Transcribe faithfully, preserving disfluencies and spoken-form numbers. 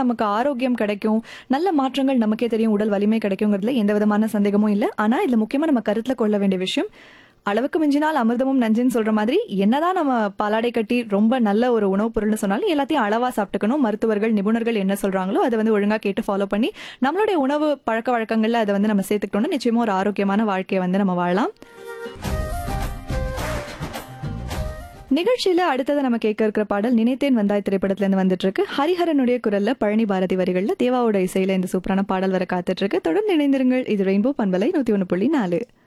நமக்கு ஆரோக்கியம் கிடைக்கும், நல்ல மாற்றங்கள் நமக்கே தெரியும், உடல் வலிமை கிடைக்குங்கிறதுல எந்த விதமான சந்தேகமும் இல்ல. ஆனா இதுல முக்கியமா நம்ம கருத்துல கொள்ள வேண்டிய விஷயம், அளவுக்கு மிஞ்சினால் அமிர்தமும் நஞ்சுன்னு சொல்ற மாதிரி என்னதான் நம்ம பாலாடை கட்டி ரொம்ப நல்ல ஒரு உணவுப் பொருள்னு சொன்னாலும் எல்லாத்தையும் அளவா சாப்பிட்டுக்கணும். மருத்துவர்கள், நிபுணர்கள் என்ன சொல்றாங்களோ அதை வந்து ஒழுங்கா கேட்டு ஃபாலோ பண்ணி நம்மளுடைய உணவு பழக்க வழக்கங்கள்ல அதை வந்து நம்ம சேர்த்துக்கிட்டோம்னா நிச்சயமா ஒரு ஆரோக்கியமான வாழ்க்கையை வந்து நம்ம வாழலாம். நிகழ்ச்சியில அடுத்தது நம்ம கேட்க இருக்கிற பாடல் நினைத்தேன் வந்தாய் திரைப்படத்துல இருந்து வந்துட்டு இருக்கு. ஹரிஹரனுடைய குரல்ல பழனி பாரதி வரிகள்ல தேவாவோட இசையில இந்த சூப்பரான பாடல் வர காத்துட்டு இருக்கு. தொடர்ந்து இணைந்திருங்கள். இது ரெயின்போ பண்பலை நூத்தி ஒன்று புள்ளி நாலு.